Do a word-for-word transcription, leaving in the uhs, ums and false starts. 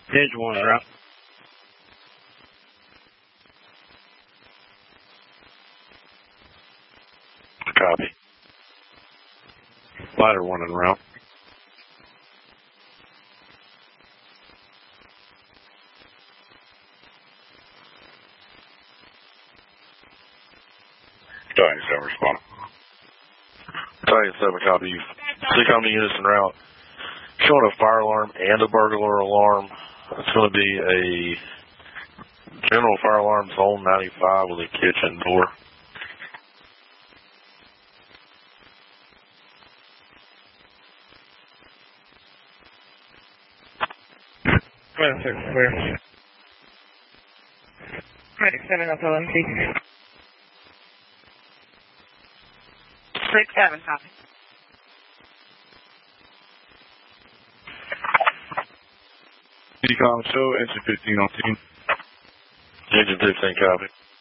Engine one is route. Copy. Ladder one en route. Titan seven respond. Titan seven copy. Six Omni units en route. Showing a fire alarm and a burglar alarm. It's going to be a general fire alarm zone ninety-five with a kitchen door. Well, six clear. Medic seven up L M C. Six seven copy. Decom show, engine fifteen on team. Engine fifteen copy.